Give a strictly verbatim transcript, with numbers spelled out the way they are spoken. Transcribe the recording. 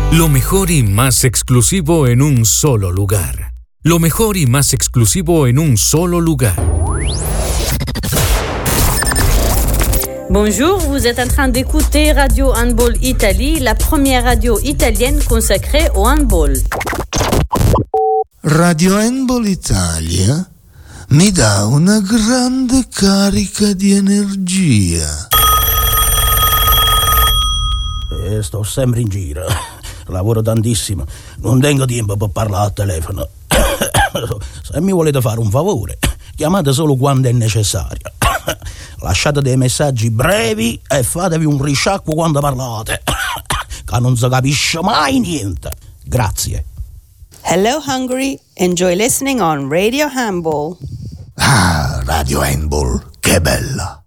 Lo mejor y más exclusivo en un solo lugar. Lo mejor y más exclusivo en un solo lugar. Bonjour, vous êtes en train d'écouter Radio Handball Italie, la première radio italienne consacrée au handball. Radio Handball Italia mi dà una grande carica di energia. Eh, sto sempre in giro, lavoro tantissimo, non tengo tempo per parlare al telefono. Se mi volete fare un favore, chiamate solo quando è necessario. Lasciate dei messaggi brevi e fatevi un risciacquo quando parlate, che non si capisce mai niente. Grazie. Hello Hungary, enjoy listening on Radio Handball. Ah, Radio Handball, che bella!